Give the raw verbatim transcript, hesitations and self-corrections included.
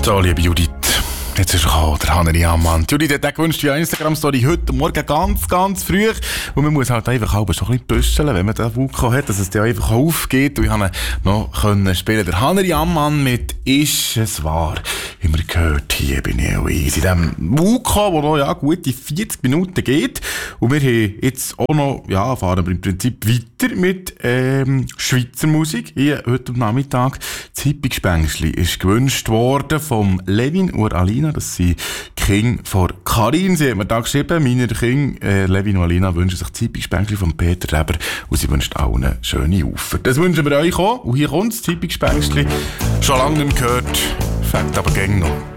So, liebe Judith, jetzt ist er der Haneri Ammann. Judith hat gewünscht, via Instagram-Story heute Morgen ganz, ganz früh. Und man muss halt einfach halb so ein bisschen büsseln, wenn man den Vuko hat, dass es dann einfach aufgeht. Und ich konnte noch können spielen. Der Haneri Ammann mit «Ist es wahr?» Immer gehört, hier bin ich Eloise. In diesem Vuko, der noch ja, gute vierzig Minuten geht. Und wir haben jetzt auch noch, ja, fahren wir im Prinzip weiter mit ähm, Schweizer Musik. Hier heute am Nachmittag. Das Hippie-Gespängschli ist gewünscht worden vom Levin und Alina. Das sind Kinder von Karin. Sie hat mir da geschrieben, meine Kinder, äh, Levin und Alina, wünschen sich das Hippie-Gespängschli von Peter Reber und sie wünschen allen schöne Ufer. Das wünschen wir euch auch. Und hier kommt das Hippie-Gespängschli. Schon lange nicht mehr gehört, fängt aber gäng noch.